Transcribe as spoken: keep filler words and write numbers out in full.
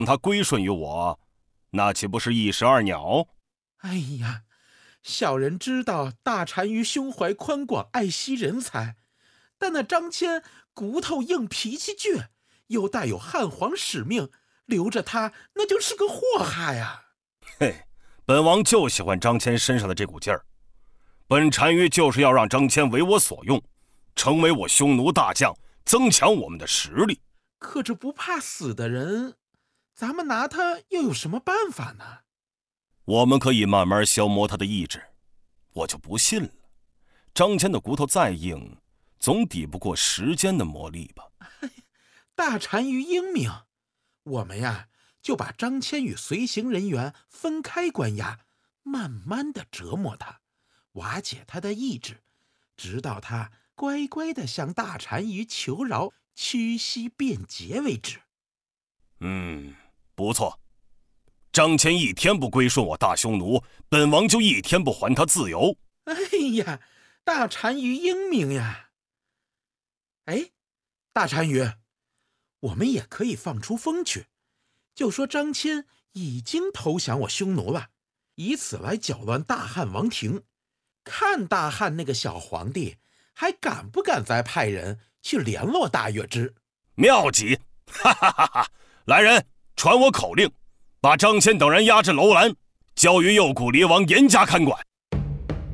他归顺于我，那岂不是一石二鸟？ 哎呀，小人知道大单于胸怀宽广，爱惜人才，但那张骞骨头硬，脾气倔，又带有汉皇使命，留着他那就是个祸害呀。 嘿，本王就喜欢张骞身上的这股劲儿。本单于就是要让张骞为我所用，成为我匈奴大将，增强我们的实力。 可这不怕死的人，咱们拿他又有什么办法呢？ 我们可以慢慢消磨他的意志。我就不信了，张骞的骨头再硬，总抵不过时间的磨砺吧。 大单于英明，我们呀就把张骞与随行人员分开关押，慢慢的折磨他，瓦解他的意志，直到他乖乖的向大单于求饶，屈膝辩解为止。 嗯，不错。张骞一天不归顺我大匈奴，本王就一天不还他自由。 哎呀，大单于英明呀！哎，大单于，我们也可以放出风去，就说张骞已经投降我匈奴了，以此来搅乱大汉王庭，看大汉那个小皇帝还敢不敢再派人去联络大月支。 妙极，哈哈哈哈！来人，传我口令，把张骞等人押至楼兰，交于右谷离王严加看管。